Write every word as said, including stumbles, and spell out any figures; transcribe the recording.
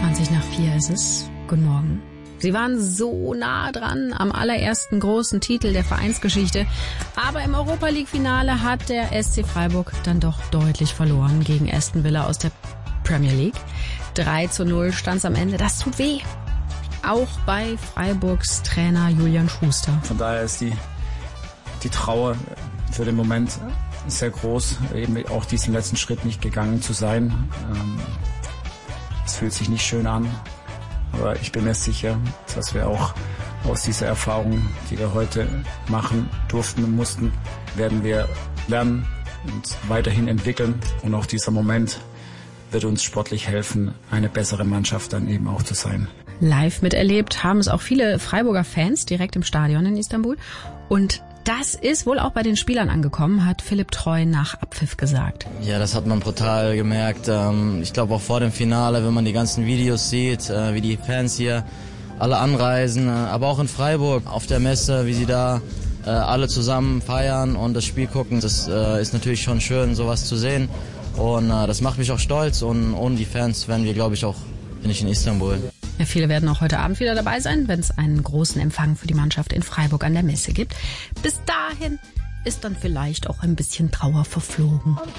zwanzig nach vier ist es. Guten Morgen. Sie waren so nah dran am allerersten großen Titel der Vereinsgeschichte. Aber im Europa-League-Finale hat der S C Freiburg dann doch deutlich verloren gegen Aston Villa aus der Premier League. drei zu null stand es am Ende. Das tut weh. Auch bei Freiburgs Trainer Julian Schuster. Von daher ist die, die Trauer für den Moment sehr groß, eben auch diesen letzten Schritt nicht gegangen zu sein. Es fühlt sich nicht schön an. Aber ich bin mir sicher, dass wir auch aus dieser Erfahrung, die wir heute machen durften und mussten, werden wir lernen und weiterhin entwickeln. Und auch dieser Moment wird uns sportlich helfen, eine bessere Mannschaft dann eben auch zu sein. Live miterlebt haben es auch viele Freiburger Fans direkt im Stadion in Istanbul. Und das ist wohl auch bei den Spielern angekommen, hat Philipp Treu nach Abpfiff gesagt. Ja, das hat man brutal gemerkt. Ich glaube auch vor dem Finale, wenn man die ganzen Videos sieht, wie die Fans hier alle anreisen, aber auch in Freiburg auf der Messe, wie sie da alle zusammen feiern und das Spiel gucken. Das ist natürlich schon schön, sowas zu sehen. Und das macht mich auch stolz. Und ohne die Fans wären wir, glaube ich, auch nicht in Istanbul. Ja, viele werden auch heute Abend wieder dabei sein, wenn es einen großen Empfang für die Mannschaft in Freiburg an der Messe gibt. Bis dahin ist dann vielleicht auch ein bisschen Trauer verflogen.